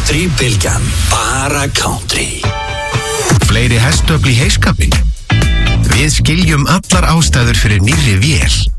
Country-bylgjan, bara country. Fleiri hestöfl í heiskapinn? Við skiljum allar ástæður fyrir nýrri vél.